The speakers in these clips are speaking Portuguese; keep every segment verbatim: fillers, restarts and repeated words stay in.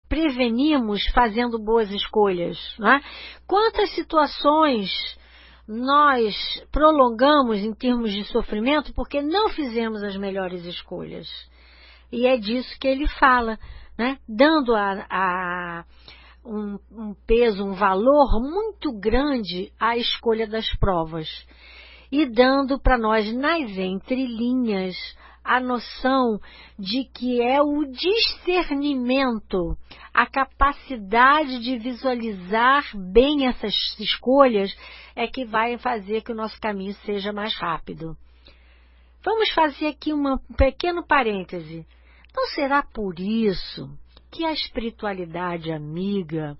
prevenimos fazendo boas escolhas, né? Quantas situações nós prolongamos em termos de sofrimento porque não fizemos as melhores escolhas. E é disso que ele fala, né? Dando a, a um, um peso, um valor muito grande à escolha das provas. E dando para nós, nas entrelinhas, a noção de que é o discernimento, a capacidade de visualizar bem essas escolhas é que vai fazer que o nosso caminho seja mais rápido. Vamos fazer aqui uma, um pequeno parêntese. Não será por isso que a espiritualidade amiga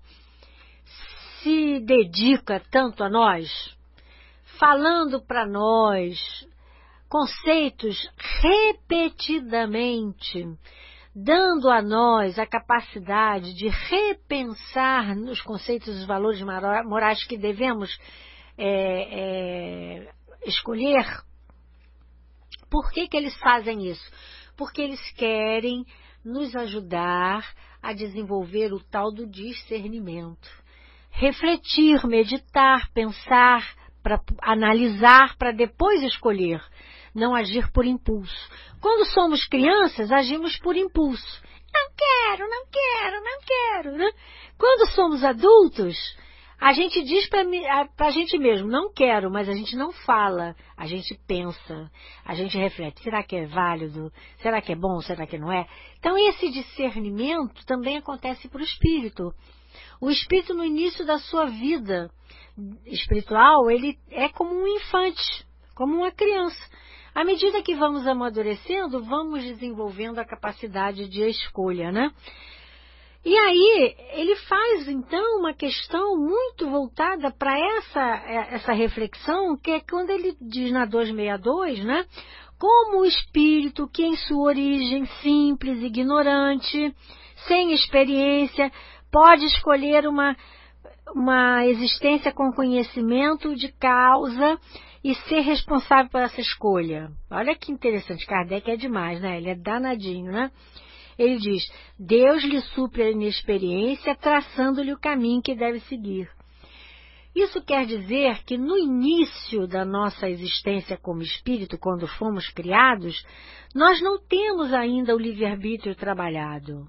se dedica tanto a nós, falando para nós conceitos repetidamente, dando a nós a capacidade de repensar nos conceitos e os valores morais que devemos é, é, escolher? Por que que eles fazem isso? Porque eles querem nos ajudar a desenvolver o tal do discernimento. Refletir, meditar, pensar, para analisar, para depois escolher. Não agir por impulso. Quando somos crianças, agimos por impulso. Não quero, não quero, não quero, né? Quando somos adultos, a gente diz para a gente mesmo, não quero, mas a gente não fala, a gente pensa, a gente reflete. Será que é válido? Será que é bom? Será que não é? Então, esse discernimento também acontece para o espírito. O espírito, no início da sua vida espiritual, ele é como um infante, como uma criança. À medida que vamos amadurecendo, vamos desenvolvendo a capacidade de escolha, né? E aí, ele faz, então, uma questão muito voltada para essa, essa reflexão, que é quando ele diz na duzentos e sessenta e dois, né? Como o espírito que em sua origem simples, ignorante, sem experiência, pode escolher uma, uma existência com conhecimento de causa e ser responsável por essa escolha. Olha que interessante, Kardec é demais, né? Ele é danadinho, né? Ele diz, Deus lhe supre a inexperiência, traçando-lhe o caminho que deve seguir. Isso quer dizer que no início da nossa existência como espírito, quando fomos criados, nós não temos ainda o livre-arbítrio trabalhado.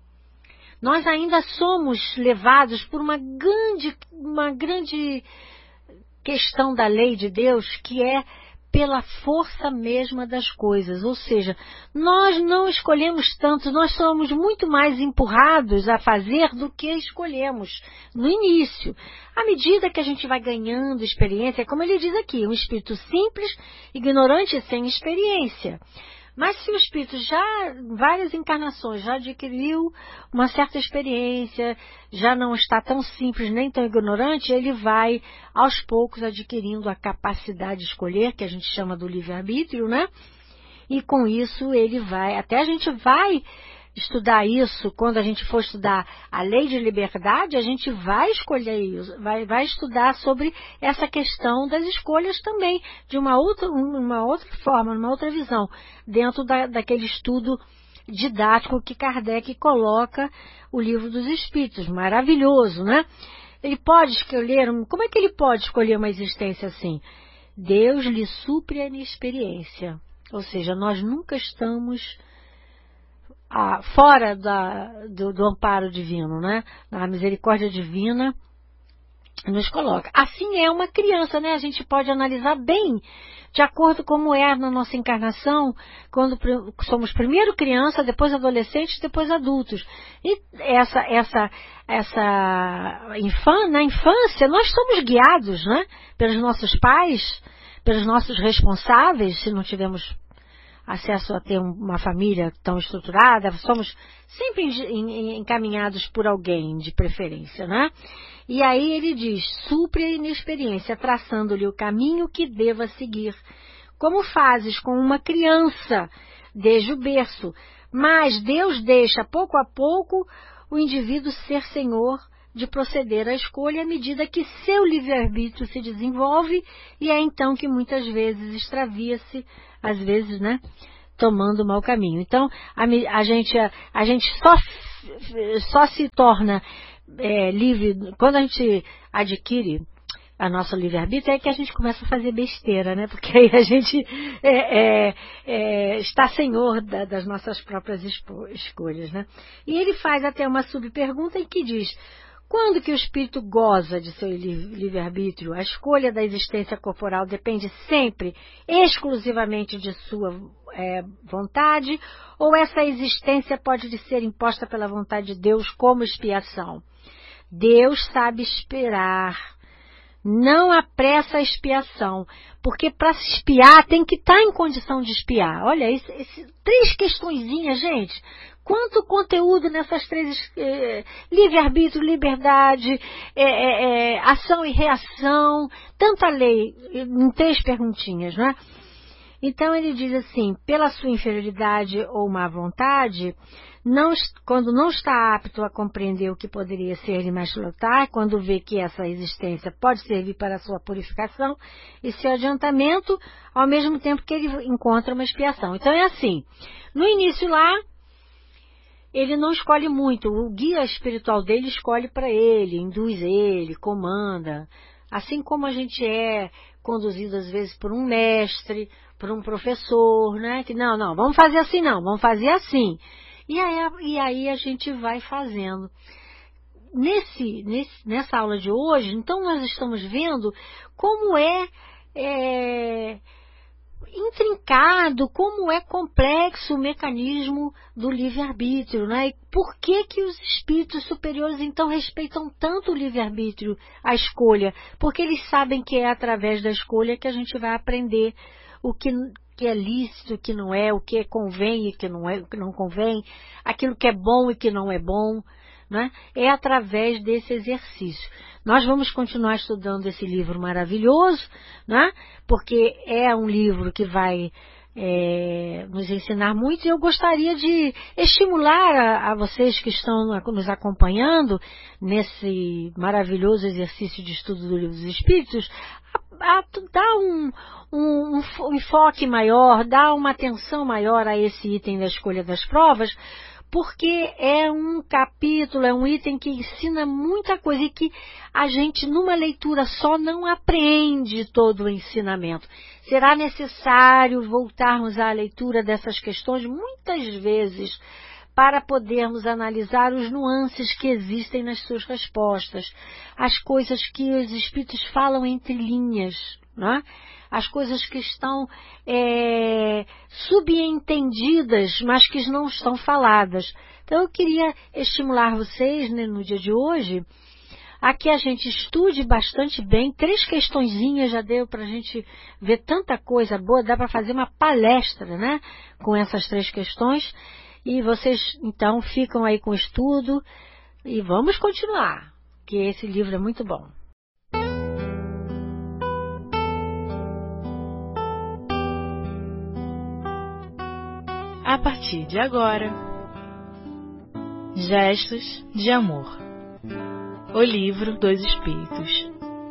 Nós ainda somos levados por uma grande, uma grande questão da lei de Deus, que é pela força mesma das coisas. Ou seja, nós não escolhemos tanto, nós somos muito mais empurrados a fazer do que escolhemos no início. À medida que a gente vai ganhando experiência, como ele diz aqui, um espírito simples, ignorante e sem experiência. Mas se o espírito já, várias encarnações, já adquiriu uma certa experiência, já não está tão simples nem tão ignorante, ele vai aos poucos adquirindo a capacidade de escolher, que a gente chama do livre-arbítrio, né? E com isso ele vai, até a gente vai estudar isso, quando a gente for estudar a lei de liberdade, a gente vai escolher isso, vai, vai estudar sobre essa questão das escolhas também, de uma outra, uma outra forma, uma outra visão, dentro da, daquele estudo didático que Kardec coloca o Livro dos Espíritos, maravilhoso, né? Ele pode escolher, como é que ele pode escolher uma existência assim? Deus lhe supre a inexperiência, ou seja, nós nunca estamos Ah, fora da, do, do amparo divino, né? A misericórdia divina nos coloca. Assim é uma criança, né? A gente pode analisar bem, de acordo com como é na nossa encarnação, quando somos primeiro criança, depois adolescentes, depois adultos. E essa, essa, essa infância, na infância, nós somos guiados, né? Pelos nossos pais, pelos nossos responsáveis, se não tivermos acesso a ter uma família tão estruturada, somos sempre encaminhados por alguém de preferência, né? E aí ele diz, supre a inexperiência, traçando-lhe o caminho que deva seguir, como fazes com uma criança desde o berço, mas Deus deixa pouco a pouco o indivíduo ser senhor de proceder à escolha à medida que seu livre-arbítrio se desenvolve, e é então que muitas vezes extravia-se, às vezes, né, tomando o mau caminho. Então, a, a, gente, a, a gente só só se torna é, livre quando a gente adquire a nossa livre-arbítrio, é que a gente começa a fazer besteira, né? Porque aí a gente é, é, é, está senhor da, das nossas próprias escolhas, né? E ele faz até uma subpergunta em que diz: quando que o espírito goza de seu livre-arbítrio, a escolha da existência corporal depende sempre, exclusivamente de sua é, vontade, ou essa existência pode lhe ser imposta pela vontade de Deus como expiação? Deus sabe esperar. Não apressa a expiação, porque para se expiar tem que estar em condição de expiar. Olha, esse, esse, três questõezinhas, gente. Quanto conteúdo nessas três, eh, livre-arbítrio, liberdade, eh, eh, ação e reação, tanta lei, em três perguntinhas, não é? Então ele diz assim: pela sua inferioridade ou má vontade, não, quando não está apto a compreender o que poderia ser de mais lutar, quando vê que essa existência pode servir para a sua purificação e seu adiantamento, ao mesmo tempo que ele encontra uma expiação. Então é assim, no início lá, ele não escolhe muito, o guia espiritual dele escolhe para ele, induz ele, comanda, assim como a gente é conduzido às vezes por um mestre, por um professor, né? Que não, não, vamos fazer assim não, vamos fazer assim. E aí, e aí a gente vai fazendo. Nesse, nesse, nessa aula de hoje, então nós estamos vendo como é, é intrincado, como é complexo o mecanismo do livre-arbítrio, né? E por que que os espíritos superiores então respeitam tanto o livre-arbítrio, a escolha? Porque eles sabem que é através da escolha que a gente vai aprender o que, que é lícito, o que não é, o que convém e o que não, é, o que não convém, aquilo que é bom e que não é bom, né? É através desse exercício. Nós vamos continuar estudando esse livro maravilhoso, né? Porque é um livro que vai é, nos ensinar muito, e eu gostaria de estimular a, a vocês que estão nos acompanhando nesse maravilhoso exercício de estudo do Livro dos Espíritos, a, a dar um, um, um enfoque maior, dar uma atenção maior a esse item da escolha das provas, porque é um capítulo, é um item que ensina muita coisa e que a gente, numa leitura só, não aprende todo o ensinamento. Será necessário voltarmos à leitura dessas questões muitas vezes para podermos analisar os nuances que existem nas suas respostas, as coisas que os espíritos falam entre linhas, né? As coisas que estão é, subentendidas, mas que não estão faladas. Então eu queria estimular vocês, né, no dia de hoje, a que a gente estude bastante bem. Três questõezinhas já deu para a gente ver tanta coisa boa, dá para fazer uma palestra, né, com essas três questões. E vocês, então, ficam aí com o estudo e vamos continuar, que esse livro é muito bom. A partir de agora, Gestos de Amor, o livro dos Espíritos.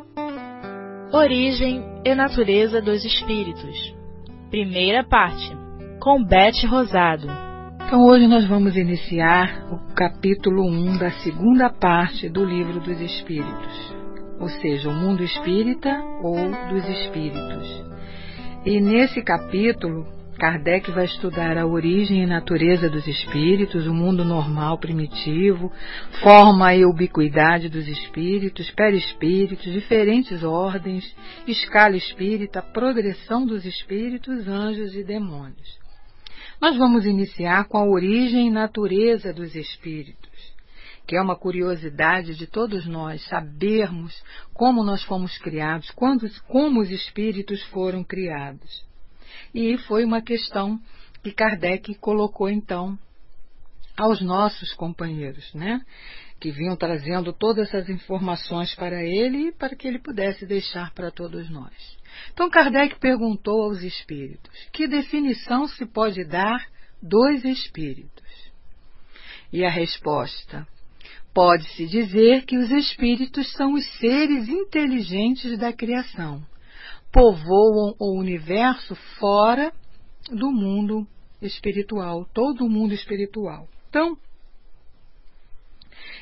Origem e natureza dos Espíritos. Primeira parte, com Beth Rosado. Então hoje nós vamos iniciar o capítulo um da segunda parte do Livro dos Espíritos, ou seja, o mundo espírita ou dos espíritos. E nesse capítulo, Kardec vai estudar a origem e natureza dos espíritos, o mundo normal primitivo, forma e ubiquidade dos espíritos, perispíritos, diferentes ordens, escala espírita, progressão dos espíritos, anjos e demônios. Nós vamos iniciar com a origem e natureza dos espíritos, que é uma curiosidade de todos nós, sabermos como nós fomos criados, quando, como os espíritos foram criados. E foi uma questão que Kardec colocou, então, aos nossos companheiros, né? Que vinham trazendo todas essas informações para ele e para que ele pudesse deixar para todos nós. Então, Kardec perguntou aos espíritos: que definição se pode dar dos espíritos? E a resposta: pode-se dizer que os espíritos são os seres inteligentes da criação. Povoam o universo fora do mundo espiritual, todo o mundo espiritual. Então,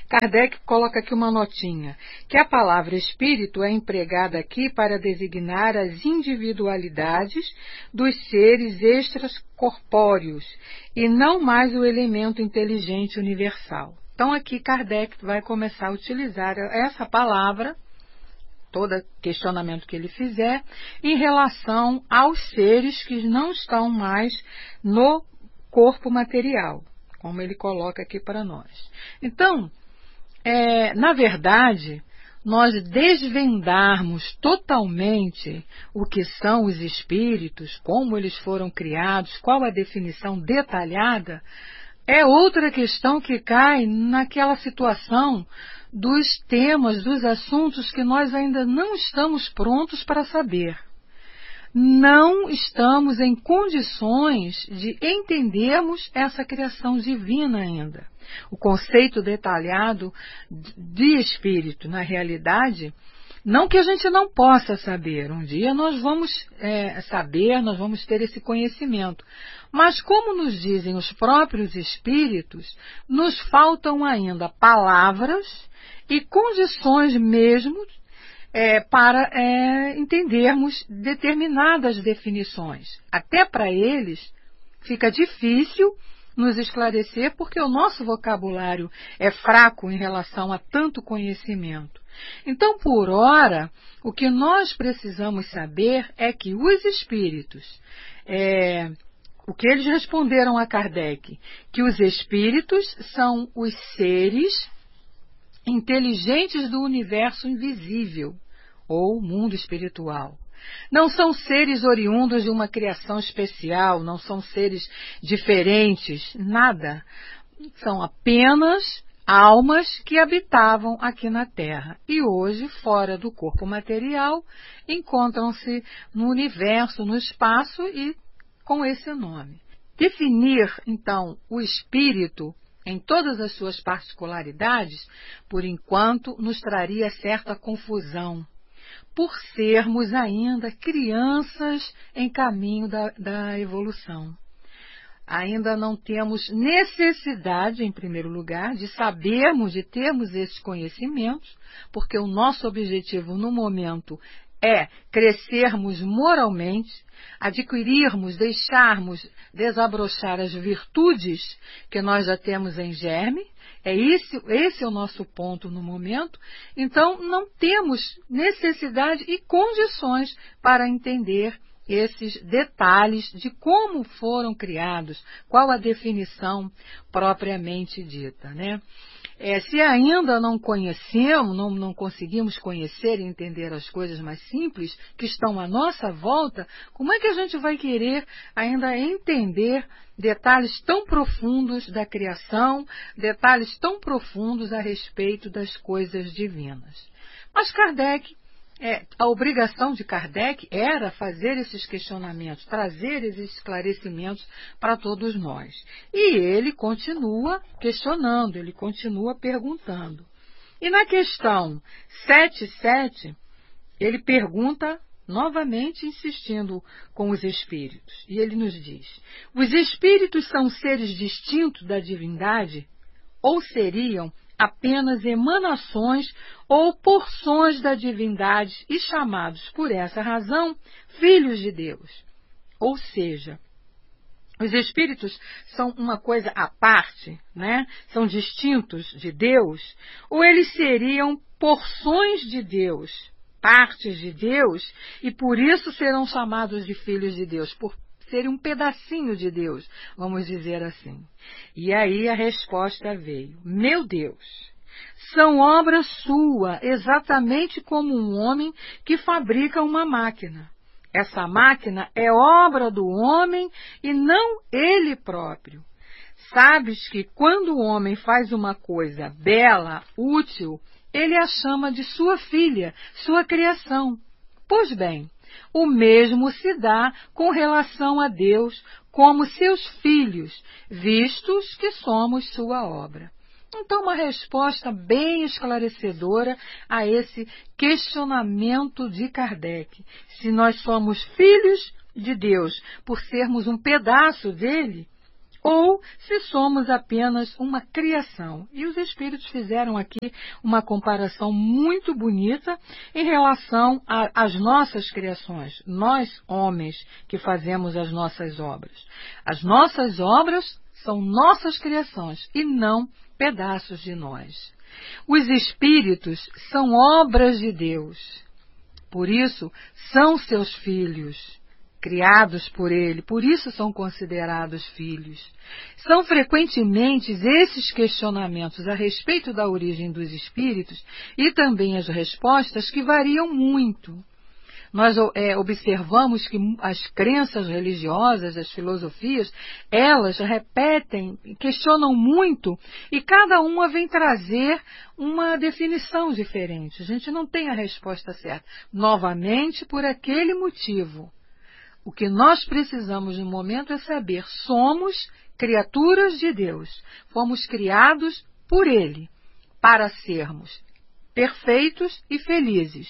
Kardec coloca aqui uma notinha, que a palavra espírito é empregada aqui para designar as individualidades dos seres extracorpóreos e não mais o elemento inteligente universal. Então aqui Kardec vai começar a utilizar essa palavra, todo questionamento que ele fizer, em relação aos seres que não estão mais no corpo material, como ele coloca aqui para nós. Então, é, na verdade, nós desvendarmos totalmente o que são os espíritos, como eles foram criados, qual a definição detalhada, é outra questão que cai naquela situação dos temas, dos assuntos que nós ainda não estamos prontos para saber. Não estamos em condições de entendermos essa criação divina ainda. O conceito detalhado de espírito, na realidade, não que a gente não possa saber. Um dia nós vamos é, saber, nós vamos ter esse conhecimento. Mas como nos dizem os próprios espíritos, nos faltam ainda palavras e condições mesmo É, para é, entendermos determinadas definições. Até para eles fica difícil nos esclarecer porque o nosso vocabulário é fraco em relação a tanto conhecimento. Então, por ora, o que nós precisamos saber é que os espíritos, é, o que eles responderam a Kardec, que os espíritos são os seres inteligentes do universo invisível, ou mundo espiritual. Não são seres oriundos de uma criação especial, não são seres diferentes, nada. São apenas almas que habitavam aqui na Terra e hoje, fora do corpo material, encontram-se no universo, no espaço e com esse nome. Definir, então, o espírito em todas as suas particularidades, por enquanto, nos traria certa confusão, por sermos ainda crianças em caminho da, da evolução. Ainda não temos necessidade, em primeiro lugar, de sabermos, de termos esses conhecimentos, porque o nosso objetivo no momento é crescermos moralmente, adquirirmos, deixarmos desabrochar as virtudes que nós já temos em germe. É esse, esse é o nosso ponto no momento. Então, não temos necessidade e condições para entender esses detalhes de como foram criados, qual a definição propriamente dita, né? É, se ainda não conhecemos, não, não conseguimos conhecer e entender as coisas mais simples que estão à nossa volta, como é que a gente vai querer ainda entender detalhes tão profundos da criação, detalhes tão profundos a respeito das coisas divinas? Mas Kardec, é, a obrigação de Kardec era fazer esses questionamentos, trazer esses esclarecimentos para todos nós. E ele continua questionando, ele continua perguntando. E na questão sete sete, ele pergunta novamente, insistindo com os espíritos. E ele nos diz: os espíritos são seres distintos da divindade ou seriam apenas emanações ou porções da divindade e chamados, por essa razão, filhos de Deus? Ou seja, os espíritos são uma coisa à parte, né? São distintos de Deus, ou eles seriam porções de Deus, partes de Deus, e por isso serão chamados de filhos de Deus, por ser um pedacinho de Deus, vamos dizer assim. E aí a resposta veio: meu Deus, são obra sua, exatamente como um homem que fabrica uma máquina. Essa máquina é obra do homem e não ele próprio. Sabes que quando o homem faz uma coisa bela, útil, ele a chama de sua filha, sua criação. Pois bem, o mesmo se dá com relação a Deus como seus filhos, vistos que somos sua obra. Então, uma resposta bem esclarecedora a esse questionamento de Kardec. Se nós somos filhos de Deus por sermos um pedaço dele, ou se somos apenas uma criação. E os espíritos fizeram aqui uma comparação muito bonita em relação às nossas criações, nós, homens, que fazemos as nossas obras. As nossas obras são nossas criações e não pedaços de nós. Os espíritos são obras de Deus, por isso são seus filhos, criados por ele, por isso são considerados filhos. São frequentemente esses questionamentos a respeito da origem dos espíritos e também as respostas que variam muito. Nós é, observamos que as crenças religiosas, as filosofias, elas repetem, questionam muito e cada uma vem trazer uma definição diferente. A gente não tem a resposta certa. Novamente, por aquele motivo. O que nós precisamos no momento é saber, somos criaturas de Deus, fomos criados por Ele, para sermos perfeitos e felizes.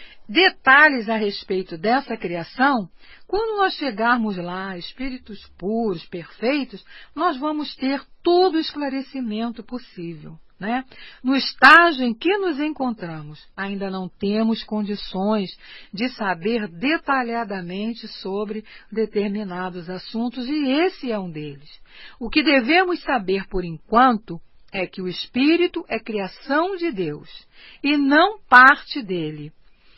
Detalhes a respeito dessa criação, quando nós chegarmos lá, espíritos puros, perfeitos, nós vamos ter todo o esclarecimento possível. Né? No estágio em que nos encontramos, ainda não temos condições de saber detalhadamente sobre determinados assuntos e esse é um deles. O que devemos saber por enquanto é que o espírito é criação de Deus e não parte dele.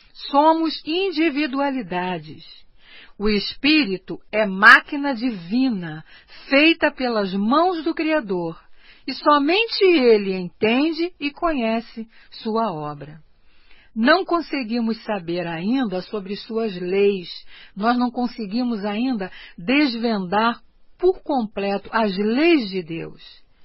Somos individualidades. O espírito é máquina divina, feita pelas mãos do Criador. E somente ele entende e conhece sua obra. Não conseguimos saber ainda sobre suas leis, nós não conseguimos ainda desvendar por completo as leis de Deus.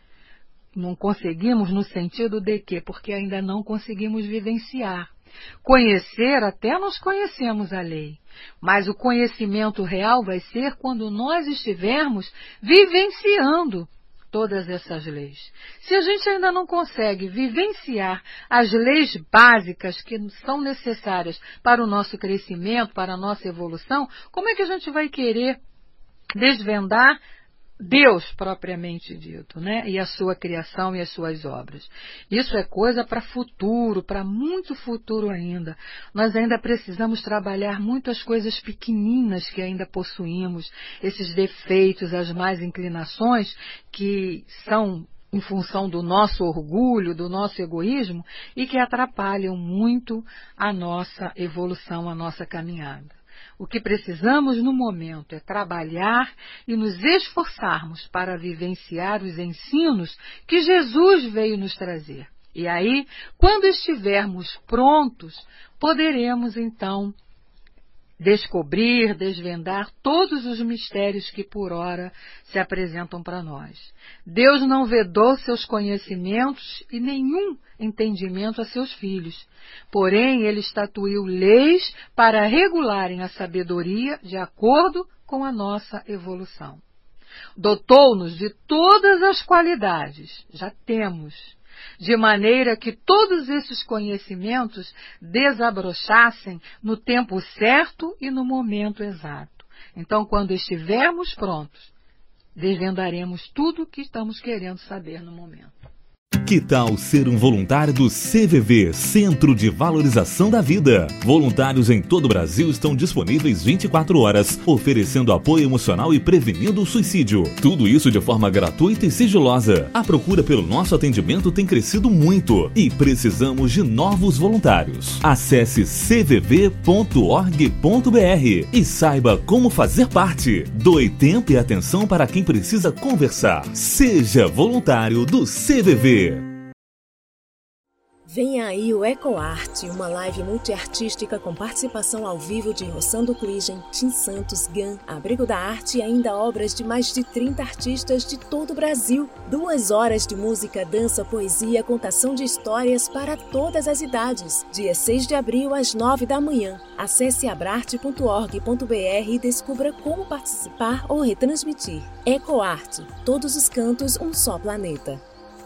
Não conseguimos no sentido de quê? Porque ainda não conseguimos vivenciar. Conhecer, até nós conhecemos a lei, mas o conhecimento real vai ser quando nós estivermos vivenciando todas essas leis. Se a gente ainda não consegue vivenciar as leis básicas que são necessárias para o nosso crescimento, para a nossa evolução, como é que a gente vai querer desvendar Deus propriamente dito, né? E a sua criação e as suas obras? Isso é coisa para futuro, para muito futuro ainda. Nós ainda precisamos trabalhar muito as coisas pequeninas que ainda possuímos, esses defeitos, as más inclinações que são em função do nosso orgulho, do nosso egoísmo e que atrapalham muito a nossa evolução, a nossa caminhada. O que precisamos no momento é trabalhar e nos esforçarmos para vivenciar os ensinos que Jesus veio nos trazer. E aí, quando estivermos prontos, poderemos então descobrir, desvendar todos os mistérios que por ora se apresentam para nós. Deus não vedou seus conhecimentos e nenhum entendimento a seus filhos. Porém, ele estatuiu leis para regularem a sabedoria de acordo com a nossa evolução. Dotou-nos de todas as qualidades, já temos, de maneira que todos esses conhecimentos desabrochassem no tempo certo e no momento exato. Então, quando estivermos prontos, desvendaremos tudo o que estamos querendo saber no momento. Que tal ser um voluntário do C V V, Centro de Valorização da Vida? Voluntários em todo o Brasil estão disponíveis vinte e quatro horas, oferecendo apoio emocional e prevenindo o suicídio. Tudo isso de forma gratuita e sigilosa. A procura pelo nosso atendimento tem crescido muito e precisamos de novos voluntários. Acesse c v v ponto org ponto b r e saiba como fazer parte. Doe tempo e atenção para quem precisa conversar. Seja voluntário do C V V. Vem aí o EcoArte, uma live multiartística com participação ao vivo de Rossando Cligem, Tim Santos, Gan, Abrigo da Arte e ainda obras de mais de trinta artistas de todo o Brasil. Duas horas de música, dança, poesia, contação de histórias para todas as idades. Dia seis de abril, às nove da manhã. Acesse abrarte ponto org ponto b r e descubra como participar ou retransmitir. EcoArte, todos os cantos, um só planeta.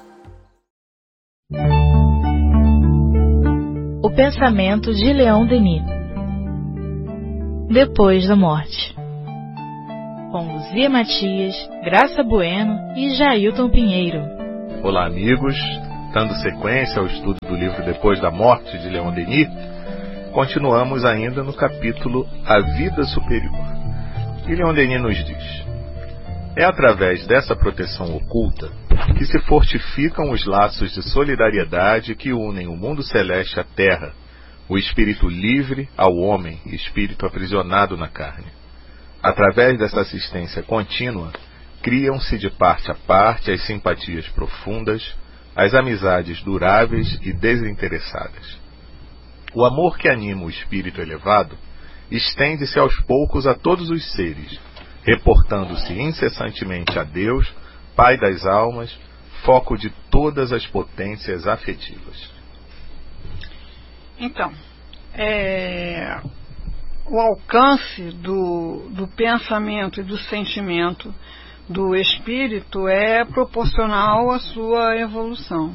O pensamento de Leon Denis. Depois da morte. com Luzia Matias, Graça Bueno e Jailton Pinheiro. Olá, amigos. Dando sequência ao estudo do livro Depois da Morte, de Leon Denis, continuamos ainda no capítulo A Vida Superior. E Leon Denis nos diz: é através dessa proteção oculta que se fortificam os laços de solidariedade que unem o mundo celeste à terra, o espírito livre ao homem e espírito aprisionado na carne. Através dessa assistência contínua, criam-se de parte a parte as simpatias profundas, as amizades duráveis e desinteressadas. O amor que anima o espírito elevado estende-se aos poucos a todos os seres, reportando-se incessantemente a Deus, Pai das almas, foco de todas as potências afetivas. Então, é, o alcance do, do pensamento e do sentimento do espírito é proporcional à sua evolução.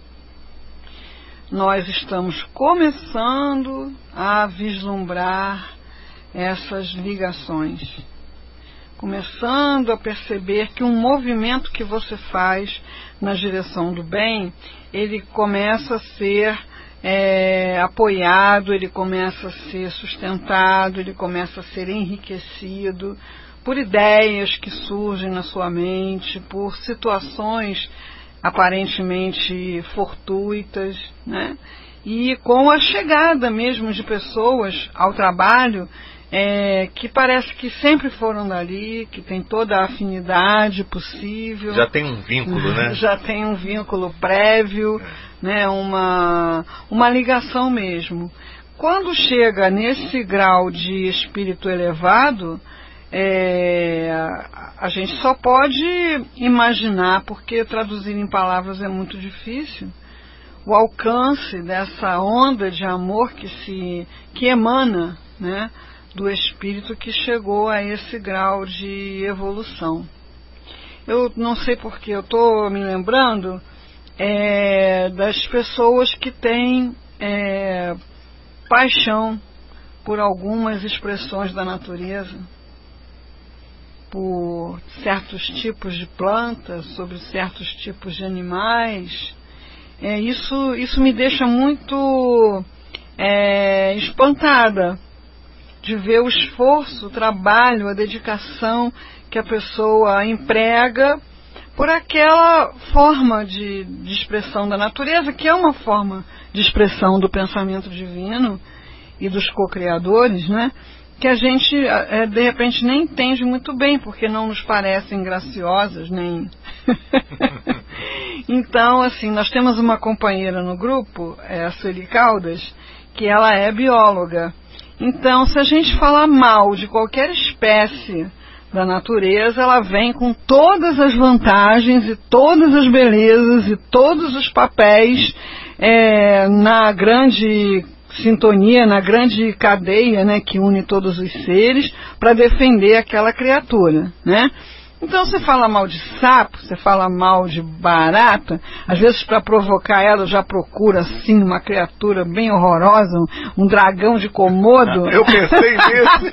Nós estamos começando a vislumbrar essas ligações, começando a perceber que um movimento que você faz na direção do bem, ele começa a ser é, apoiado, ele começa a ser sustentado, ele começa a ser enriquecido por ideias que surgem na sua mente, por situações aparentemente fortuitas, né? E com a chegada mesmo de pessoas ao trabalho é, que parece que sempre foram dali, que tem toda a afinidade possível. Já tem um vínculo, né? Já tem um vínculo prévio, né? uma, uma ligação mesmo. Quando chega nesse grau de espírito elevado, É, a gente só pode imaginar, porque traduzir em palavras é muito difícil, o alcance dessa onda de amor que, se, que emana, né, do espírito que chegou a esse grau de evolução. Eu não sei porque eu estou me lembrando é, das pessoas que têm é, paixão por algumas expressões da natureza, por certos tipos de plantas, sobre certos tipos de animais. É, isso, isso me deixa muito é, espantada de ver o esforço, o trabalho, a dedicação que a pessoa emprega por aquela forma de, de expressão da natureza, que é uma forma de expressão do pensamento divino e dos co-criadores, né? Que a gente, é, de repente, nem entende muito bem, porque não nos parecem graciosas, nem... Então, assim, nós temos uma companheira no grupo, é a Sueli Caldas, que ela é bióloga. Então, se a gente falar mal de qualquer espécie da natureza, ela vem com todas as vantagens e todas as belezas e todos os papéis é, na grande sintonia, na grande cadeia, né, que une todos os seres para defender aquela criatura, né? Então você fala mal de sapo, você fala mal de barata, às vezes para provocar ela já procura assim uma criatura bem horrorosa, um, um dragão de Komodo. Eu pensei nisso.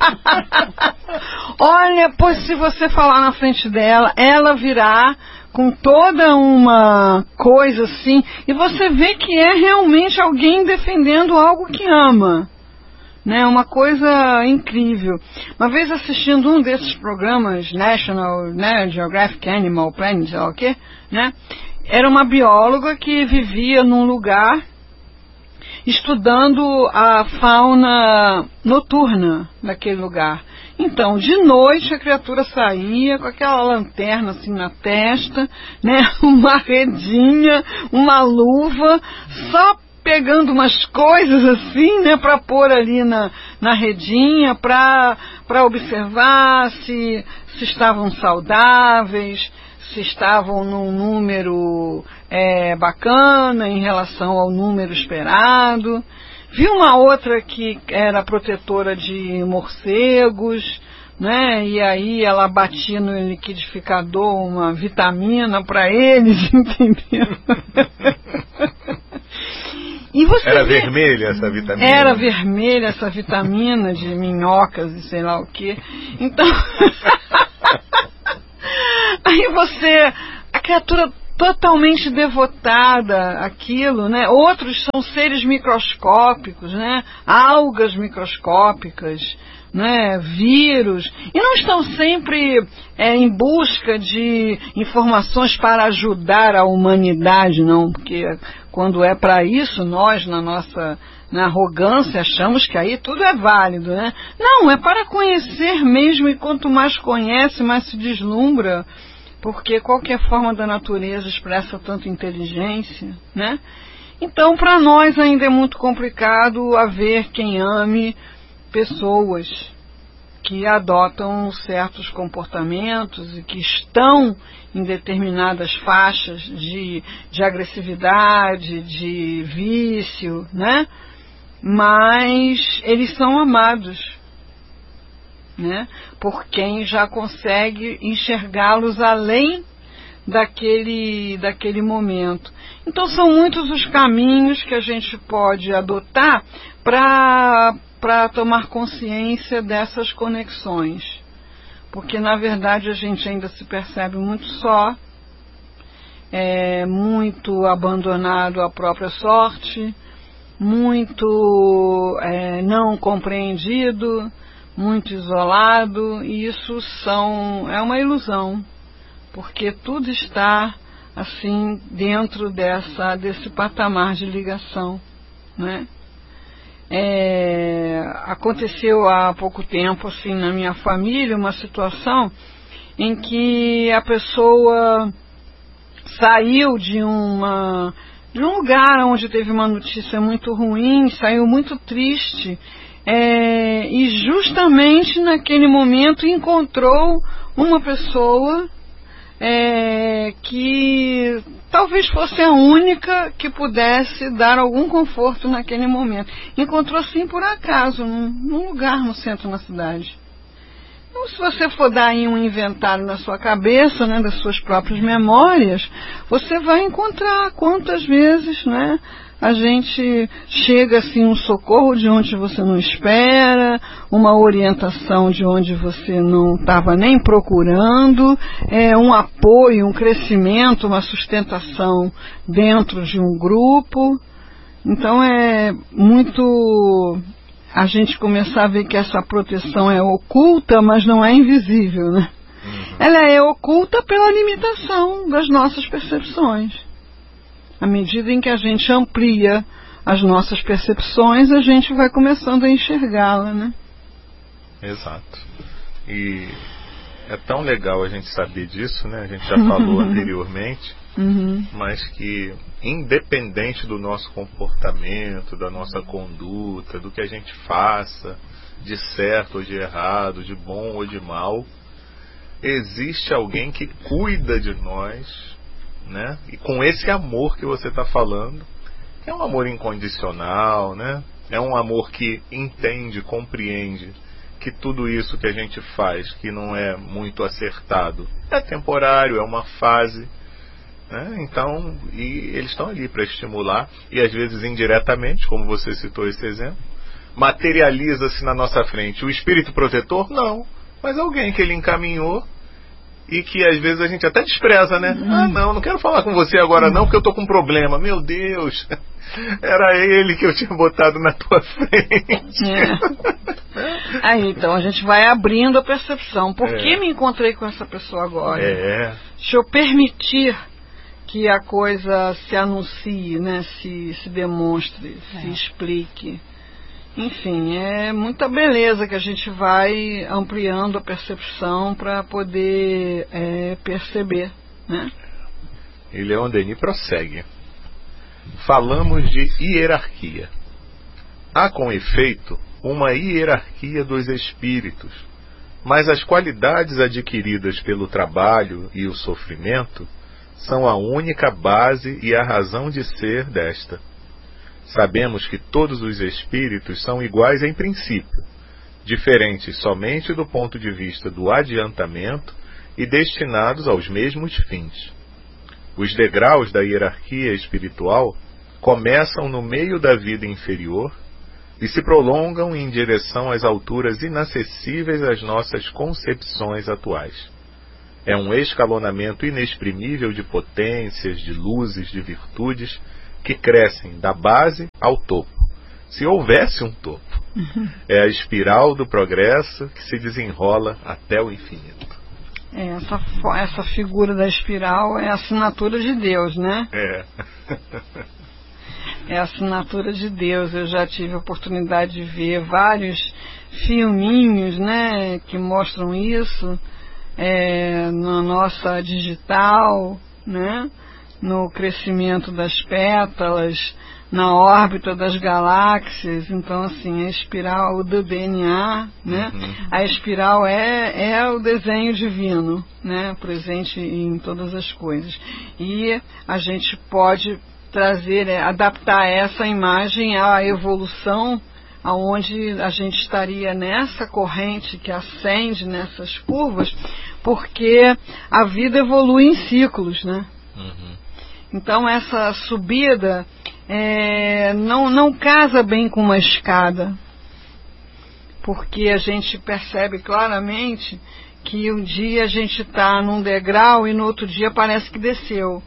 Olha, pois se você falar na frente dela, ela virá com toda uma coisa assim, e você vê que é realmente alguém defendendo algo que ama, né? Uma coisa incrível. Uma vez assistindo um desses programas National, né, Geographic Animal Planet, sei lá o quê, né? Era uma bióloga que vivia num lugar estudando a fauna noturna daquele lugar. Então, de noite a criatura saía com aquela lanterna assim na testa, né, uma redinha, uma luva, só pegando umas coisas assim, né, para pôr ali na, na redinha, para para observar se, se estavam saudáveis, se estavam num número é, bacana em relação ao número esperado. Vi uma outra que era protetora de morcegos, né? E aí ela batia no liquidificador uma vitamina para eles, entendeu? E você era vê, vermelha essa vitamina? Era vermelha essa vitamina de minhocas e sei lá o quê. Então... Aí você, a criatura totalmente devotada àquilo, né? Outros são seres microscópicos, né? Algas microscópicas, né? Vírus, e não estão sempre é, em busca de informações para ajudar a humanidade, não, porque quando é para isso, nós, na nossa na arrogância, achamos que aí tudo é válido, né? Não, é para conhecer mesmo, e quanto mais conhece, mais se deslumbra, porque qualquer forma da natureza expressa tanta inteligência, né? Então, para nós ainda é muito complicado haver quem ame pessoas que adotam certos comportamentos e que estão em determinadas faixas de, de agressividade, de vício, né? Mas eles são amados, né? Por quem já consegue enxergá-los além daquele, daquele momento. Então são muitos os caminhos que a gente pode adotar para para tomar consciência dessas conexões, porque na verdade a gente ainda se percebe muito só, é, muito abandonado à própria sorte, muito é, não compreendido, muito isolado, e isso são, é uma ilusão, porque tudo está assim dentro dessa, desse patamar de ligação, né? É, aconteceu há pouco tempo assim na minha família uma situação em que a pessoa saiu de uma de um lugar onde teve uma notícia muito ruim, saiu muito triste, é, e justamente naquele momento encontrou uma pessoa é, que talvez fosse a única que pudesse dar algum conforto naquele momento. Encontrou assim por acaso, num, num lugar no centro da cidade. Então, se você for dar aí um inventário na sua cabeça, né, das suas próprias memórias, você vai encontrar quantas vezes, né, a gente chega assim um socorro de onde você não espera, uma orientação de onde você não estava nem procurando, é, um apoio, um crescimento, uma sustentação dentro de um grupo. Então é muito a gente começar a ver que essa proteção é oculta, mas não é invisível, né? Uhum. Ela é oculta pela limitação das nossas percepções. À medida em que a gente amplia as nossas percepções, a gente vai começando a enxergá-la, né? Exato. E é tão legal a gente saber disso, né? A gente já falou anteriormente, uhum. Mas que independente do nosso comportamento, da nossa conduta, do que a gente faça, de certo ou de errado, de bom ou de mal, existe alguém que cuida de nós, né? E com esse amor que você está falando, é um amor incondicional, né? É um amor que entende, compreende que tudo isso que a gente faz, que não é muito acertado, é temporário, é uma fase, né? Então, e eles estão ali para estimular, e às vezes indiretamente, como você citou esse exemplo, materializa-se na nossa frente o espírito protetor? Não, mas alguém que ele encaminhou e que às vezes a gente até despreza, né? Uhum. Ah, não, não quero falar com você agora não, porque eu tô com um problema. Meu Deus, era ele que eu tinha botado na tua frente. É. Aí, então, a gente vai abrindo a percepção. Por é. que me encontrei com essa pessoa agora? É. Deixa eu permitir que a coisa se anuncie, né? Se, se demonstre, é. se explique. Enfim, é muita beleza que a gente vai ampliando a percepção para poder é, perceber, né? E Leon Denis prossegue. Falamos de hierarquia. Há, com efeito, uma hierarquia dos espíritos, mas as qualidades adquiridas pelo trabalho e o sofrimento são a única base e a razão de ser desta. Sabemos que todos os espíritos são iguais em princípio, diferentes somente do ponto de vista do adiantamento e destinados aos mesmos fins. Os degraus da hierarquia espiritual começam no meio da vida inferior e se prolongam em direção às alturas inacessíveis às nossas concepções atuais. É um escalonamento inexprimível de potências, de luzes, de virtudes que crescem da base ao topo. Se houvesse um topo, uhum. É a espiral do progresso que se desenrola até o infinito. É, essa, essa figura da espiral é a assinatura de Deus, né? É. É a assinatura de Deus. Eu já tive a oportunidade de ver vários filminhos, né, que mostram isso, é, na nossa digital, né, no crescimento das pétalas, na órbita das galáxias. Então, assim, a espiral do D N A, né, uhum. A espiral é, é o desenho divino, né, presente em todas as coisas. E a gente pode trazer, é, adaptar essa imagem à evolução, aonde a gente estaria nessa corrente que ascende nessas curvas, porque a vida evolui em ciclos, né? Uhum. Então essa subida é, não, não casa bem com uma escada, porque a gente percebe claramente que um dia a gente está num degrau e no outro dia parece que desceu.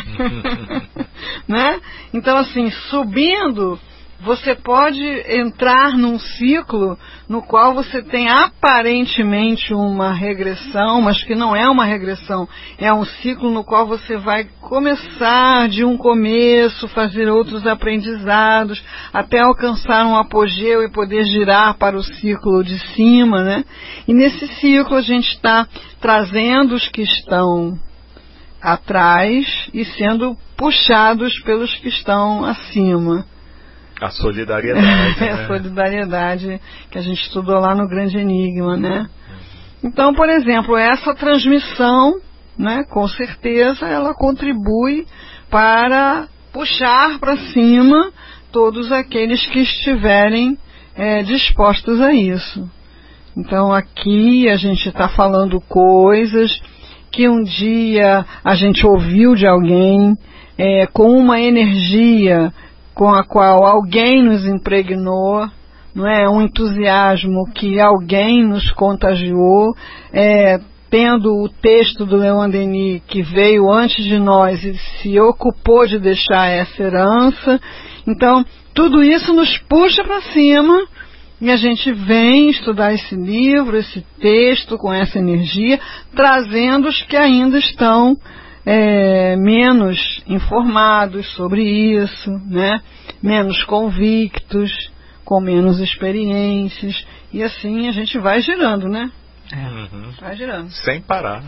Né? Então, assim, subindo, você pode entrar num ciclo no qual você tem aparentemente uma regressão, mas que não é uma regressão, é um ciclo no qual você vai começar de um começo, fazer outros aprendizados, até alcançar um apogeu e poder girar para o ciclo de cima, né? E nesse ciclo a gente está trazendo os que estão atrás e sendo puxados pelos que estão acima. A solidariedade. É, né? A solidariedade que a gente estudou lá no Grande Enigma, né? Então, por exemplo, essa transmissão, né, com certeza, ela contribui para puxar para cima todos aqueles que estiverem é, dispostos a isso. Então, aqui a gente está falando coisas que um dia a gente ouviu de alguém, é, com uma energia com a qual alguém nos impregnou, não é? Um entusiasmo que alguém nos contagiou, é, tendo o texto do Leon Denis que veio antes de nós e se ocupou de deixar essa herança. Então, tudo isso nos puxa para cima. E a gente vem estudar esse livro, esse texto, com essa energia, trazendo os que ainda estão é, menos informados sobre isso, né? Menos convictos, com menos experiências. E assim a gente vai girando, né? Uhum. Vai girando. Sem parar.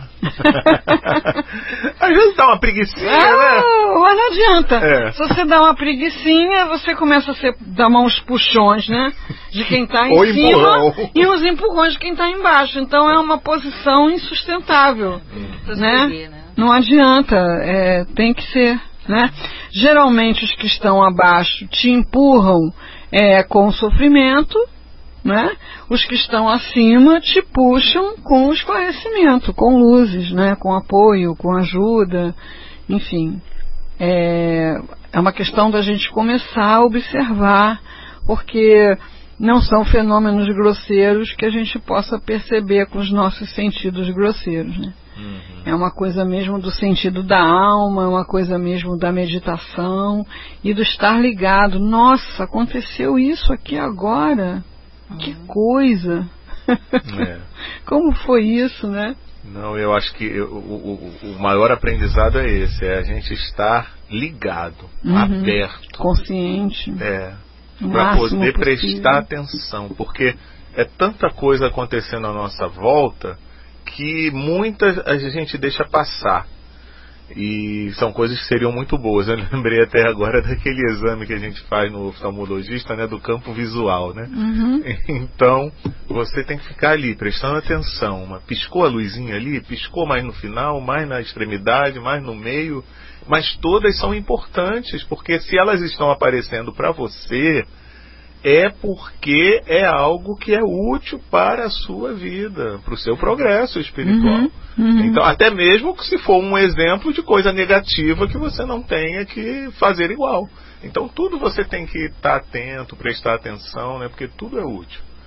Às vezes dá uma preguicinha, ah, né? Mas não adianta. É. Se você dá uma preguicinha, você começa a ser, dar uns puxões, né? De quem está em Ou cima empurrão. E uns empurrões de quem está embaixo. Então é uma posição insustentável. Hum. Né? Ver, né? Não adianta. É, tem que ser. Né? Geralmente os que estão abaixo te empurram é, com sofrimento. Né? Os que estão acima te puxam com esclarecimento, com luzes, né? Com apoio, com ajuda, enfim. É, é uma questão da gente começar a observar, porque não são fenômenos grosseiros que a gente possa perceber com os nossos sentidos grosseiros, né? Uhum. É uma coisa mesmo do sentido da alma, é uma coisa mesmo da meditação e do estar ligado. Nossa, aconteceu isso aqui agora. Que coisa! É. Como foi isso, né? Não, eu acho que eu, o, o, o maior aprendizado é esse, é a gente estar ligado, uhum. aberto. Consciente. É, para poder prestar atenção, porque é tanta coisa acontecendo à nossa volta que muitas a gente deixa passar. E são coisas que seriam muito boas. Eu lembrei até agora daquele exame que a gente faz no oftalmologista, né, do campo visual, né? Uhum. Então, você tem que ficar ali, prestando atenção. Uma, piscou a luzinha ali, piscou mais no final, mais na extremidade, mais no meio. Mas todas são importantes, porque se elas estão aparecendo para você, é porque é algo que é útil para a sua vida, para o seu progresso espiritual. Uhum, uhum. Então, até mesmo se for um exemplo de coisa negativa que você não tenha que fazer igual. Então, tudo você tem que estar atento, prestar atenção, né? Porque tudo é útil.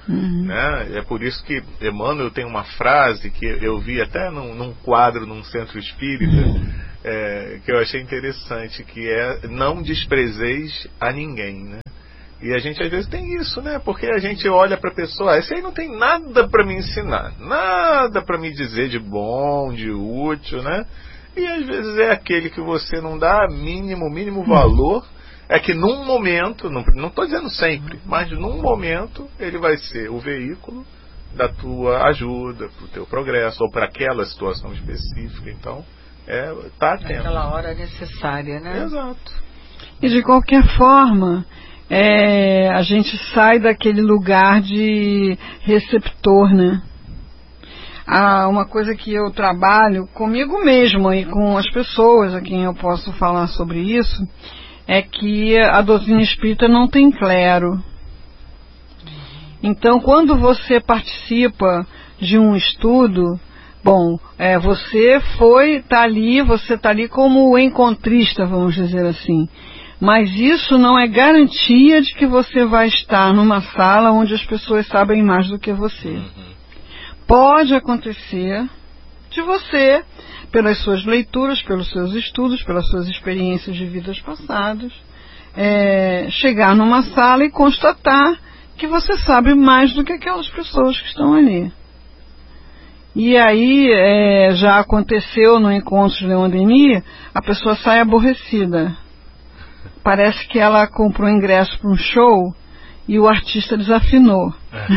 Uhum. Né? É por isso que Emmanuel tem uma frase que eu vi até num, num quadro num centro espírita, é, que eu achei interessante, que é: não desprezeis a ninguém, né? E a gente às vezes tem isso, né? Porque a gente olha para a pessoa, ah, esse aí não tem nada para me ensinar, nada para me dizer de bom, de útil, né? E às vezes é aquele que você não dá mínimo, mínimo valor. É que num momento, não estou dizendo sempre, mas num momento ele vai ser o veículo da tua ajuda, para o teu progresso, ou para aquela situação específica. Então, é, tá atento. Naquela hora necessária, né? Exato. E de qualquer forma, é, a gente sai daquele lugar de receptor, né? Ah, uma coisa que eu trabalho comigo mesmo e com as pessoas a quem eu posso falar sobre isso, é que a doutrina espírita não tem clero. Então, quando você participa de um estudo, bom, é, você foi, tá ali, você tá ali como encontrista, vamos dizer assim. Mas isso não é garantia de que você vai estar numa sala onde as pessoas sabem mais do que você. Uhum. Pode acontecer de você, pelas suas leituras, pelos seus estudos, pelas suas experiências de vidas passadas, é, chegar numa sala e constatar que você sabe mais do que aquelas pessoas que estão ali. E aí, é, já aconteceu no encontro de Leon Denis, a pessoa sai aborrecida. Parece que ela comprou ingresso para um show e o artista desafinou.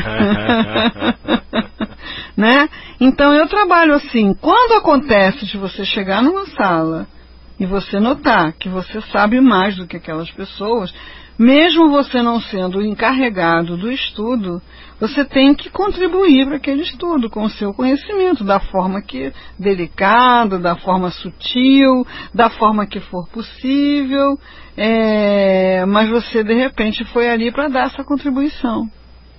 Né? Então eu trabalho assim, quando acontece de você chegar numa sala e você notar que você sabe mais do que aquelas pessoas, mesmo você não sendo o encarregado do estudo, você tem que contribuir para aquele estudo com o seu conhecimento, da forma que delicada, da forma sutil, da forma que for possível, é, mas você de repente foi ali para dar essa contribuição.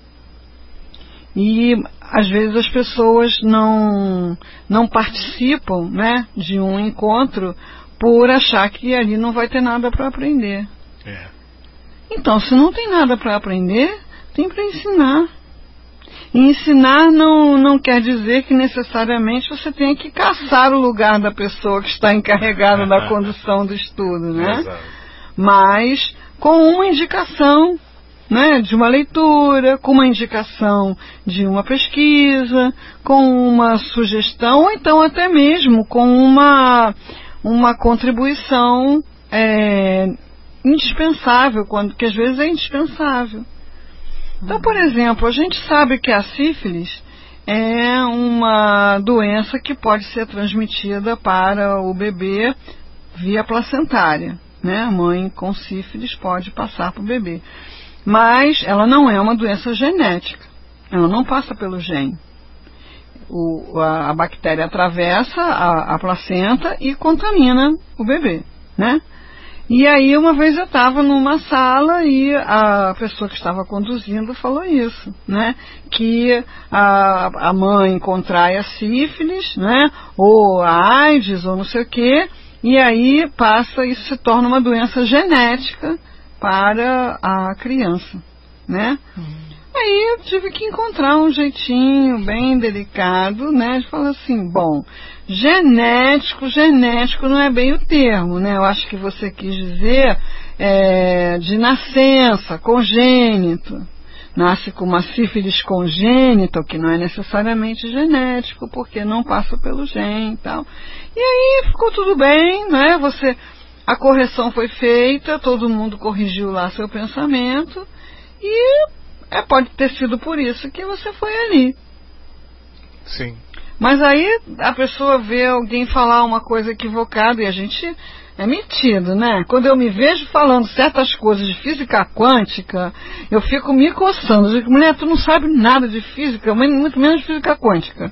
E às vezes as pessoas não, não participam, né, de um encontro por achar que ali não vai ter nada para aprender. É. Então, se não tem nada para aprender, tem para ensinar. E ensinar não, não quer dizer que necessariamente você tenha que caçar o lugar da pessoa que está encarregada da condução do estudo, né? Exato. Mas com uma indicação, né, de uma leitura, com uma indicação de uma pesquisa, com uma sugestão, ou então até mesmo com uma, uma contribuição é, indispensável, quando, que às vezes é indispensável. Então, por exemplo, a gente sabe que a sífilis é uma doença que pode ser transmitida para o bebê via placentária, né? A mãe com sífilis pode passar para o bebê. Mas ela não é uma doença genética. Ela não passa pelo gene. O, a, a bactéria atravessa a, a placenta e contamina o bebê, né? E aí uma vez eu estava numa sala e a pessoa que estava conduzindo falou isso, né? Que a, a mãe contrai a sífilis, né? Ou a AIDS, ou não sei o quê, e aí passa, isso se torna uma doença genética para a criança, né? Uhum. Aí eu tive que encontrar um jeitinho bem delicado, né, de falar assim, bom, genético, genético não é bem o termo, né? Eu acho que você quis dizer é, de nascença, congênito. Nasce com uma sífilis congênita, o que não é necessariamente genético, porque não passa pelo gene e tal. E aí ficou tudo bem, né? Você, a correção foi feita, todo mundo corrigiu lá seu pensamento e é, pode ter sido por isso que você foi ali. Sim. Mas aí a pessoa vê alguém falar uma coisa equivocada e a gente é metido, né? Quando eu me vejo falando certas coisas de física quântica, eu fico me coçando. Eu digo, mulher, tu não sabe nada de física, muito menos de física quântica.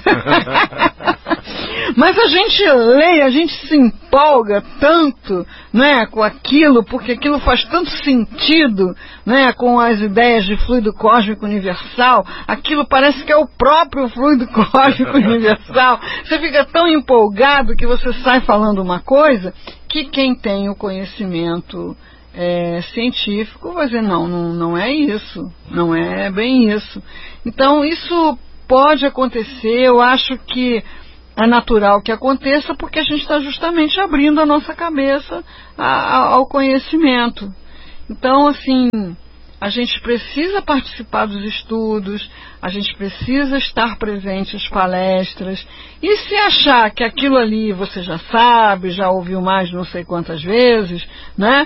Mas a gente lê, a gente se empolga tanto, né, com aquilo, porque aquilo faz tanto sentido, né, com as ideias de fluido cósmico universal. Aquilo parece que é o próprio fluido cósmico universal. Você fica tão empolgado que você sai falando uma coisa que quem tem o conhecimento é, científico vai dizer, não, não, não é isso, não é bem isso. Então, isso pode acontecer, eu acho que é natural que aconteça, porque a gente está justamente abrindo a nossa cabeça a, a, ao conhecimento. Então, assim, a gente precisa participar dos estudos, a gente precisa estar presente às palestras, e se achar que aquilo ali você já sabe, já ouviu mais não sei quantas vezes, né?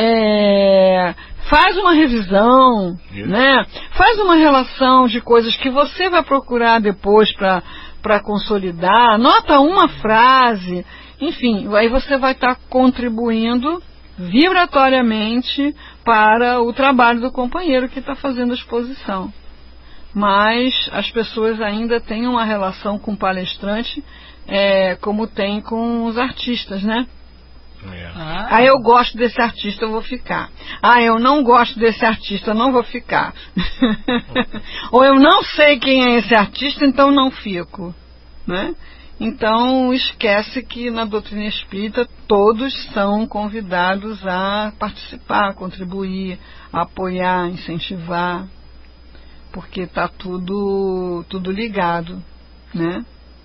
É, faz uma revisão, né? Faz uma relação de coisas que você vai procurar depois para para consolidar, anota uma frase, enfim, aí você vai estar contribuindo vibratoriamente para o trabalho do companheiro que está fazendo a exposição. Mas as pessoas ainda têm uma relação com o palestrante é, como tem com os artistas, né? É. Ah, ah, eu gosto desse artista, eu vou ficar. Ah, eu não gosto desse artista, eu não vou ficar. Ou eu não sei quem é esse artista, então não fico, né? Então esquece que na doutrina espírita todos são convidados a participar, a contribuir, a apoiar, incentivar, porque está tudo, tudo ligado, né?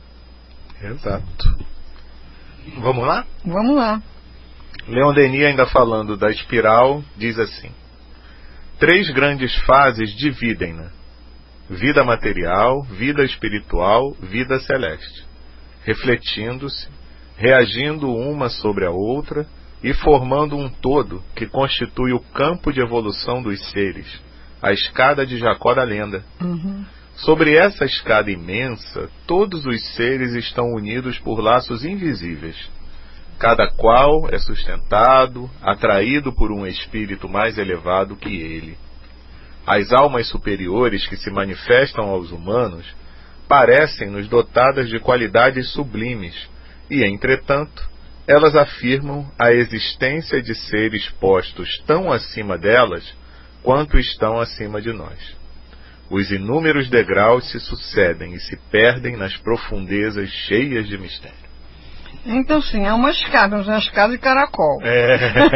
Exato. Vamos lá? Vamos lá. Leon Denis, ainda falando da espiral, diz assim: três grandes fases dividem-na: vida material, vida espiritual, vida celeste, refletindo-se, reagindo uma sobre a outra e formando um todo que constitui o campo de evolução dos seres, a escada de Jacó da lenda. Uhum. Sobre essa escada imensa, todos os seres estão unidos por laços invisíveis. Cada qual é sustentado, atraído por um espírito mais elevado que ele. As almas superiores que se manifestam aos humanos parecem-nos dotadas de qualidades sublimes e, entretanto, elas afirmam a existência de seres postos tão acima delas quanto estão acima de nós. Os inúmeros degraus se sucedem e se perdem nas profundezas cheias de mistério. Então, sim, é uma escada, uma escada de caracol. É.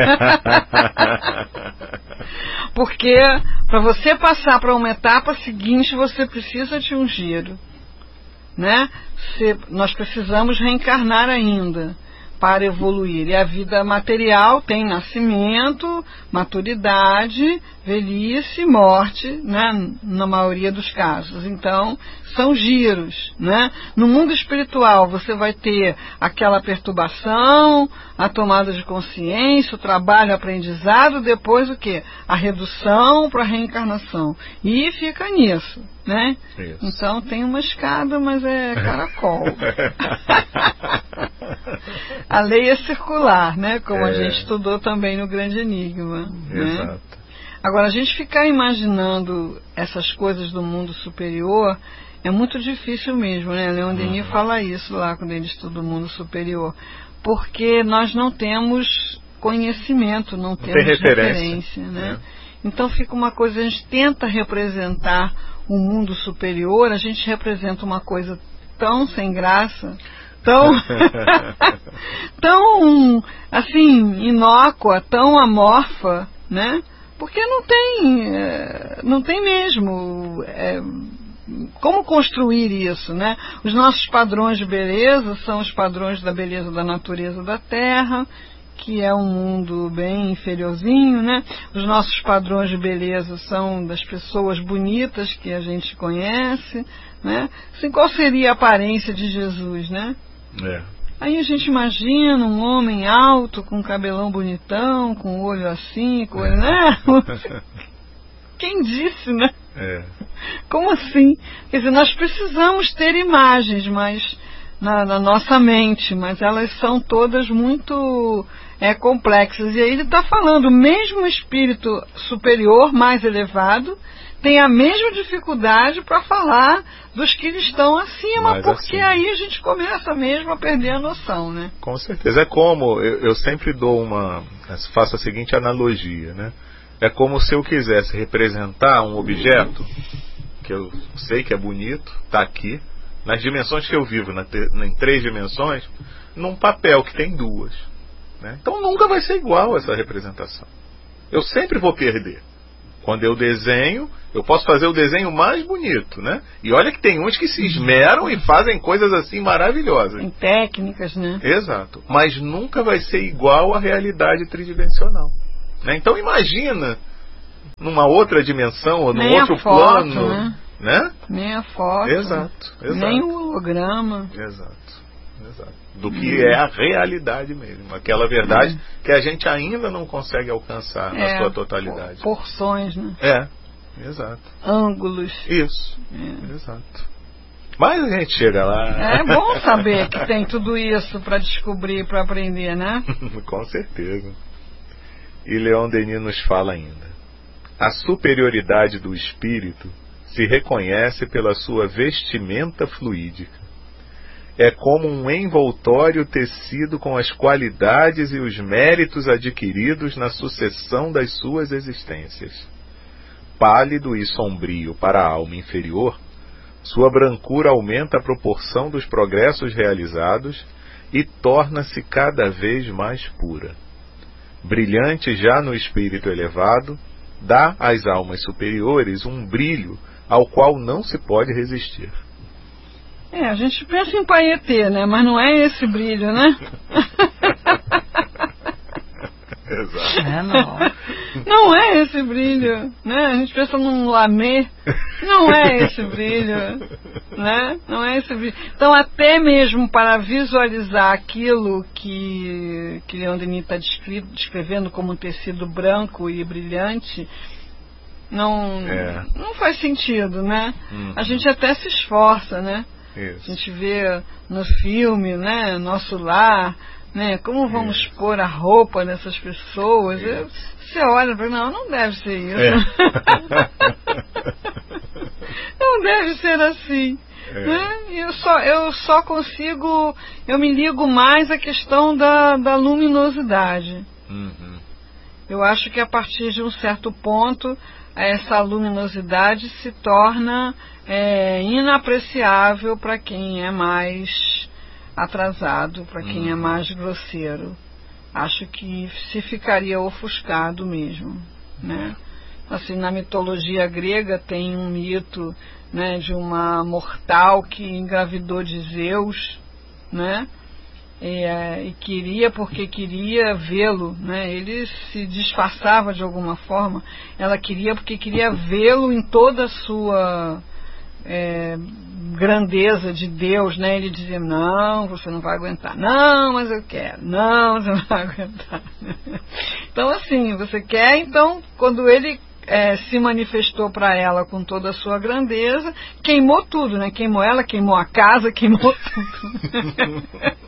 Porque para você passar para uma etapa seguinte, você precisa de um giro, né? Se, nós precisamos reencarnar ainda para evoluir. E a vida material tem nascimento, maturidade, velhice, morte, né? Na maioria dos casos. Então, são giros, né? No mundo espiritual, você vai ter aquela perturbação, a tomada de consciência, o trabalho, o aprendizado, depois o quê? A redução para a reencarnação. E fica nisso, né? Isso. Então, tem uma escada, mas é caracol. A lei é circular, né? Como é. A gente estudou também no Grande Enigma. Exato. Né? Agora, a gente ficar imaginando essas coisas do mundo superior é muito difícil mesmo, né? Leon Denis uhum. fala isso lá quando ele estuda o mundo superior. Porque nós não temos conhecimento, não, não temos referência, referência né? É. Então fica uma coisa, a gente tenta representar o mundo superior, a gente representa uma coisa tão sem graça, tão, tão assim, inócua, tão amorfa, né? Porque não tem, não tem mesmo é, como construir isso, né? Os nossos padrões de beleza são os padrões da beleza da natureza da Terra, que é um mundo bem inferiorzinho, né? Os nossos padrões de beleza são das pessoas bonitas que a gente conhece, né? Assim, qual seria a aparência de Jesus, né? É. Aí a gente imagina um homem alto, com um cabelão bonitão, com o olho assim, com o olho, né? Quem disse, né? É. Como assim? Quer dizer, nós precisamos ter imagens, mas na, na nossa mente, mas elas são todas muito é, complexas. E aí ele está falando, mesmo o espírito superior, mais elevado, tem a mesma dificuldade para falar dos que estão acima, mais porque acima. Aí a gente começa mesmo a perder a noção, né? Com certeza. É como, eu, eu sempre dou uma, faço a seguinte analogia, né? É como se eu quisesse representar um objeto, que eu sei que é bonito, está aqui, nas dimensões que eu vivo, na, em três dimensões, num papel que tem duas. Né? Então nunca vai ser igual essa representação. eu sempre vou perder. Quando eu desenho, eu posso fazer o desenho mais bonito, né? E olha que tem uns que se esmeram e fazem coisas assim maravilhosas. Em técnicas, né? Exato. Mas nunca vai ser igual à realidade tridimensional, né? Então imagina numa outra dimensão ou num Nem outro a foto, plano, né? né? Nem a foto. Exato, exato. Nem o holograma. Exato, exato. Do que é a realidade mesmo. Aquela verdade hum. que a gente ainda não consegue alcançar é, na sua totalidade. Porções, né? É, exato. Ângulos. Isso, é. exato. Mas a gente chega lá. É bom saber que tem tudo isso para descobrir, para aprender, né? Com certeza. E Leon Denis nos fala ainda: a superioridade do espírito se reconhece pela sua vestimenta fluídica. É como um envoltório tecido com as qualidades e os méritos adquiridos na sucessão das suas existências. Pálido e sombrio para a alma inferior, sua brancura aumenta a proporção dos progressos realizados e torna-se cada vez mais pura. Brilhante já no espírito elevado, dá às almas superiores um brilho ao qual não se pode resistir. É, a gente pensa em Paetê, né? Mas não é esse brilho, né? Exato. É, não. Não é esse brilho, né? A gente pensa num lamê, não é esse brilho, né? Não é esse brilho. Então, até mesmo para visualizar aquilo que, que Leon Denis está descrevendo como um tecido branco e brilhante, não, é. não faz sentido, né? Uhum. A gente até se esforça, né? Isso. A gente vê no filme, né? Nosso lar, né? Como vamos isso. pôr a roupa dessas pessoas? Eu, você olha para não, não deve ser isso. É. Não deve ser assim. É. Né? Eu, só, eu só consigo, eu me ligo mais à questão da, da luminosidade. Uhum. Eu acho que a partir de um certo ponto, essa luminosidade se torna é, inapreciável para quem é mais atrasado, para quem uhum. é mais grosseiro. Acho que se ficaria ofuscado mesmo, né? Assim, na mitologia grega tem um mito, né, de uma mortal que engravidou de Zeus, né? E, é, e queria, porque queria vê-lo, né? Ele se disfarçava de alguma forma. Ela queria porque queria vê-lo em toda a sua é, grandeza de Deus, né? Ele dizia: não, você não vai aguentar. Não, mas eu quero. Não, você não vai aguentar. Então, assim, você quer. Então, quando ele É, se manifestou para ela com toda a sua grandeza, queimou tudo, né? Queimou ela, queimou a casa, queimou tudo.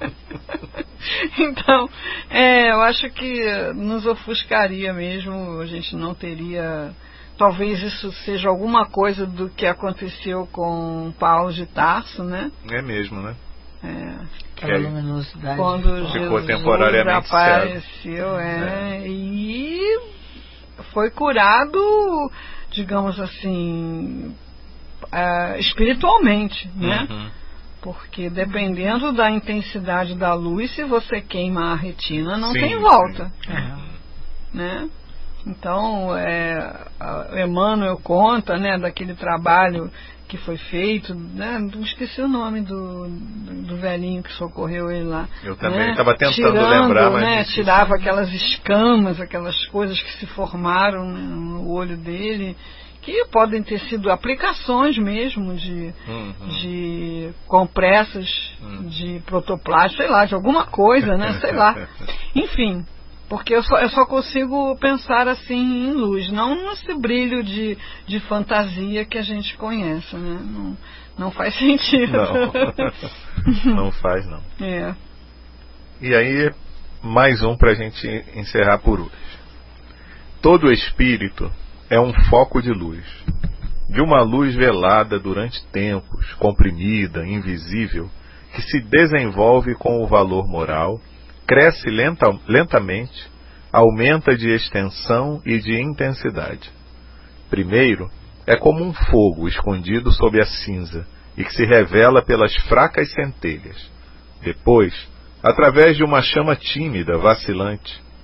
Então, é, eu acho que nos ofuscaria mesmo, a gente não teria... Talvez isso seja alguma coisa do que aconteceu com Paulo de Tarso, né? É mesmo, né? É. Aquela luminosidade. Quando ficou Jesus temporariamente apareceu, é, é. E... foi curado, digamos assim, uh, espiritualmente, né? Uhum. Porque dependendo da intensidade da luz, se você queima a retina, não sim, tem volta, uhum. né? Então, é, Emmanuel conta, né, daquele trabalho que foi feito, né? Não esqueci o nome do, do, do velhinho que socorreu ele lá. Eu também estava né? tentando Tirando, lembrar, mas né? Tirava aquelas escamas, aquelas coisas que se formaram no olho dele, que podem ter sido aplicações mesmo de, uhum. de compressas, uhum. de protoplástico, sei lá, de alguma coisa, né? Sei lá. Enfim. Porque eu só, eu só consigo pensar assim em luz, não nesse brilho de, de fantasia que a gente conhece, né? Não, não faz sentido. Não, não faz não. É. E aí, mais um para a gente encerrar por hoje. Todo espírito é um foco de luz, de uma luz velada durante tempos, comprimida, invisível, que se desenvolve com o valor moral, cresce lenta, lentamente, aumenta de extensão e de intensidade. Primeiro, é como um fogo escondido sob a cinza e que se revela pelas fracas centelhas. Depois, através de uma chama tímida, vacilante.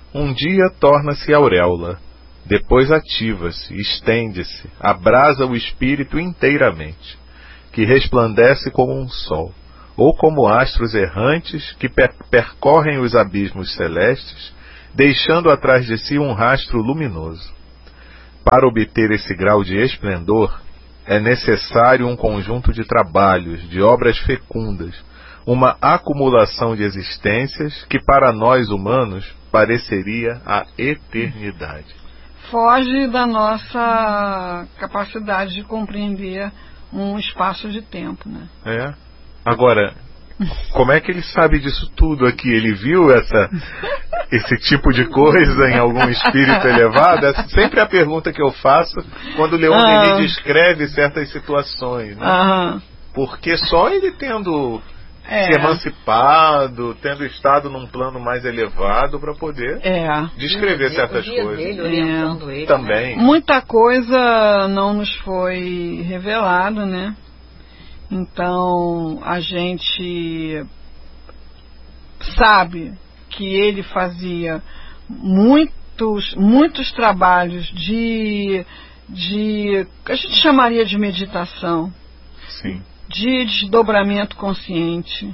Um dia torna-se auréola, depois ativa-se, estende-se, abrasa o espírito inteiramente, que resplandece como um sol, ou como astros errantes que per percorrem os abismos celestes, deixando atrás de si um rastro luminoso. Para obter esse grau de esplendor, é necessário um conjunto de trabalhos, de obras fecundas, uma acumulação de existências que para nós humanos pareceria a eternidade. Foge da nossa capacidade de compreender um espaço de tempo, né? É. Agora, como é que ele sabe disso tudo aqui? Ele viu essa, esse tipo de coisa em algum espírito elevado? Essa sempre é a pergunta que eu faço quando Leon ah. Denis descreve certas situações, né? Ah. Porque só ele tendo é. se emancipado, tendo estado num plano mais elevado para poder é. descrever o certas dia coisas. Dele, orientando é. ele, Também. Né? Muita coisa não nos foi revelado, né? Então a gente sabe que ele fazia muitos, muitos trabalhos de, de a gente chamaria de meditação. Sim. De desdobramento consciente,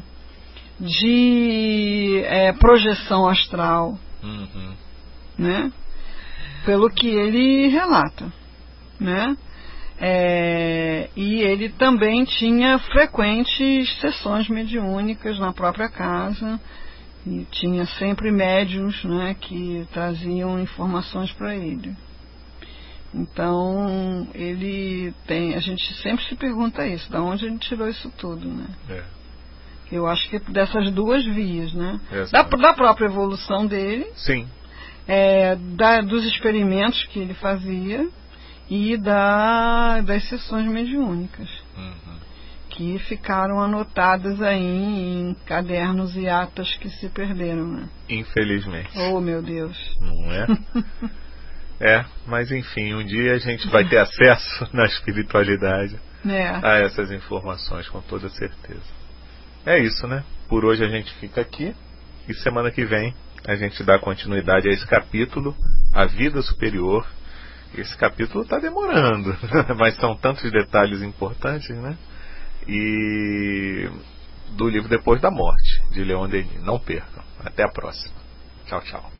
de é, projeção astral, uhum. né? Pelo que ele relata, né? É, e ele também tinha frequentes sessões mediúnicas na própria casa e tinha sempre médiuns, né, que traziam informações para ele. Então, ele tem... A gente sempre se pergunta isso, de onde a gente tirou isso tudo, né? É. Eu acho que dessas duas vias, né? Da, da própria evolução dele. Sim. É, da, dos experimentos que ele fazia e da, das sessões mediúnicas. Uhum. Que ficaram anotadas aí em cadernos e atas que se perderam, né? Infelizmente. Oh, meu Deus. Não é? É, mas enfim, um dia a gente vai ter acesso na espiritualidade é. a essas informações, com toda certeza. É isso, né? Por hoje a gente fica aqui e semana que vem a gente dá continuidade a esse capítulo, A Vida Superior. Esse capítulo está demorando, mas são tantos detalhes importantes, né? E do livro Depois da Morte, de Leon Denis. Não percam. Até a próxima. Tchau, tchau.